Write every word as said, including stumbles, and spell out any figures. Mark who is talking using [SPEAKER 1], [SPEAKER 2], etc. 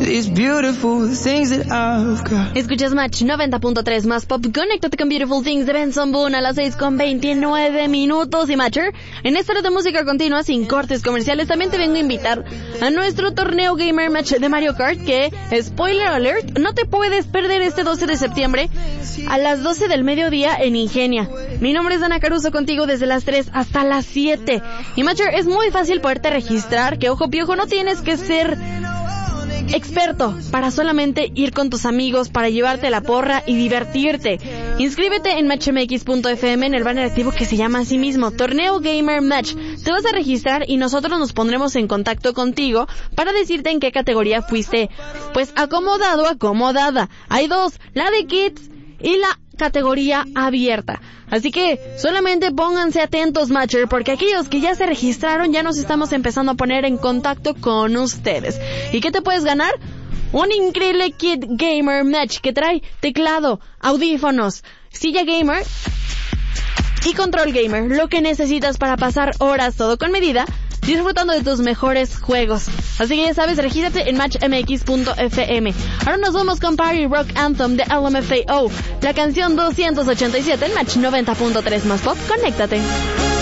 [SPEAKER 1] these beautiful things that I've got.
[SPEAKER 2] Escuchas Match noventa punto tres más pop. Conéctate con Beautiful Things de Benson Boone a las seis con veintinueve minutos. Y Matcher, en esta hora de música continua sin cortes comerciales, también te vengo a invitar a nuestro torneo Gamer Match de Mario Kart, que, spoiler alert, no te puedes perder este doce de septiembre a las doce del mediodía en Ingenia. Mi nombre es Dana Caruso, contigo desde las tres hasta las siete. Y Matcher, es muy fácil poderte registrar, que ojo piojo, no tienes que ser experto para solamente ir con tus amigos, para llevarte la porra y divertirte. Inscríbete en match m x punto f m en el banner activo que se llama así mismo, Torneo Gamer Match. Te vas a registrar y nosotros nos pondremos en contacto contigo para decirte en qué categoría fuiste, pues, acomodado, acomodada. Hay dos, la de Kids y la categoría abierta. Así que solamente pónganse atentos, Matcher, porque aquellos que ya se registraron ya nos estamos empezando a poner en contacto con ustedes. ¿Y qué te puedes ganar? Un increíble kit Gamer Match que trae teclado, audífonos, silla gamer y control gamer, lo que necesitas para pasar horas todo con medida, disfrutando de tus mejores juegos. Así que ya sabes, regístrate en match m x punto f m. Ahora nos vamos con Party Rock Anthem de L M F A O, la canción doscientos ochenta y siete en Match noventa punto tres más pop. Conéctate.